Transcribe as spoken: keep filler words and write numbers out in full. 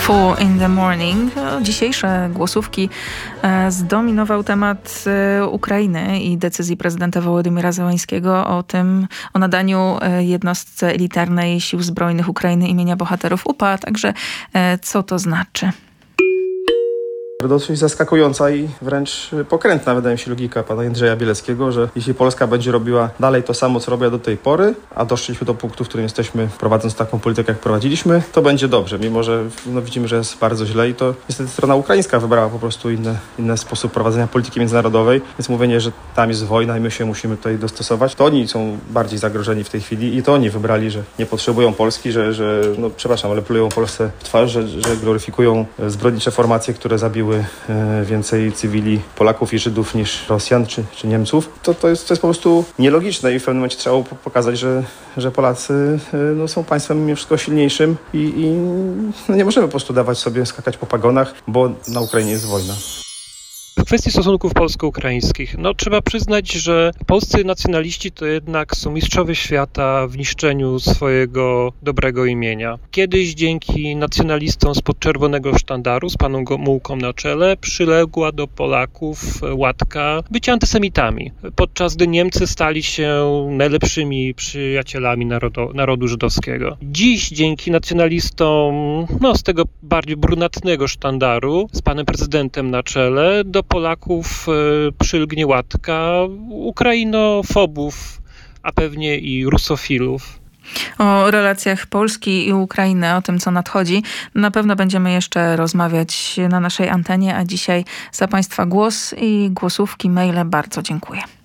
Four in the morning. Dzisiejsze głosówki zdominował temat Ukrainy i decyzji prezydenta Wołodymyra Zełańskiego o tym, o nadaniu jednostce elitarnej Sił Zbrojnych Ukrainy imienia bohaterów U P A, a także co to znaczy. Dosyć zaskakująca i wręcz pokrętna, wydaje mi się, logika pana Jędrzeja Bieleckiego, że jeśli Polska będzie robiła dalej to samo, co robiła do tej pory, a doszliśmy do punktu, w którym jesteśmy, prowadząc taką politykę, jak prowadziliśmy, to będzie dobrze, mimo że no, widzimy, że jest bardzo źle i to niestety strona ukraińska wybrała po prostu inny, inny sposób prowadzenia polityki międzynarodowej, więc mówienie, że tam jest wojna i my się musimy tutaj dostosować, to oni są bardziej zagrożeni w tej chwili i to oni wybrali, że nie potrzebują Polski, że, że no przepraszam, ale plują Polsce w twarz, że, że gloryfikują zbrodnicze formacje, które zabiły więcej cywili, Polaków i Żydów niż Rosjan czy, czy Niemców, to, to, jest, to jest po prostu nielogiczne i w pewnym momencie trzeba pokazać, że, że Polacy no, są państwem mimo wszystko silniejszym i, i no, nie możemy po prostu dawać sobie skakać po pagonach, bo na Ukrainie jest wojna. W kwestii stosunków polsko-ukraińskich, no trzeba przyznać, że polscy nacjonaliści to jednak są mistrzowie świata w niszczeniu swojego dobrego imienia. Kiedyś dzięki nacjonalistom spod czerwonego sztandaru z paną Gomułką na czele przyległa do Polaków łatka bycia antysemitami, podczas gdy Niemcy stali się najlepszymi przyjacielami narodu, narodu żydowskiego. Dziś dzięki nacjonalistom no, z tego bardziej brunatnego sztandaru z panem prezydentem na czele do Polaków przylgnie łatka ukrainofobów, a pewnie i rusofilów. O relacjach Polski i Ukrainy, o tym, co nadchodzi, na pewno będziemy jeszcze rozmawiać na naszej antenie, a dzisiaj za Państwa głos i głosówki, maile bardzo dziękuję.